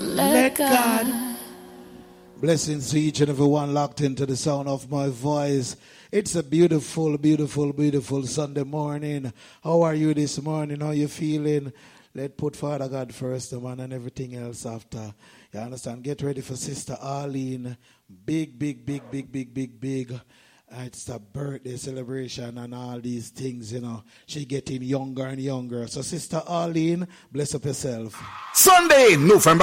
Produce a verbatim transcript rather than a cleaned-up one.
Let God. Blessings to each and every one locked into the sound of my voice. It's a beautiful, beautiful, beautiful Sunday morning. How are you this morning? How are you feeling? Let's put Father God first, the man, and everything else after. You understand? Get ready for Sister Arlene. Big, big, big, big, big, big, big. Uh, it's a birthday celebration and all these things, you know. She getting younger and younger. So Sister Arlene, bless up yourself. Sunday, November